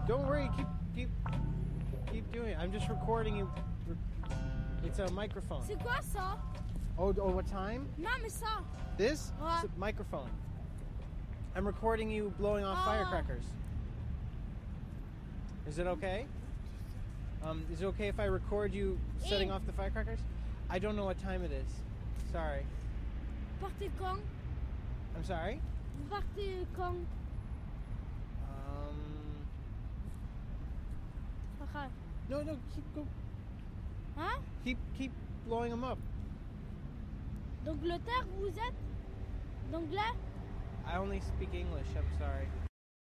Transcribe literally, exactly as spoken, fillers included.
Don't worry. Keep, keep, keep doing it. I'm just recording you. It's a microphone. C'est quoi ça? Oh, oh, what time? Non, mais ça. This? Ouais. It's a microphone. I'm recording you blowing off Oh. firecrackers. Is it okay? Um, is it okay if I record you setting Eh. off the firecrackers? I don't know what time it is. Sorry. Partez quand? I'm sorry? Vous partez quand? Um, Arrête. no, no, keep go, Hein? keep keep blowing them up. D'Angleterre, vous êtes? D'anglais? I only speak English. I'm sorry.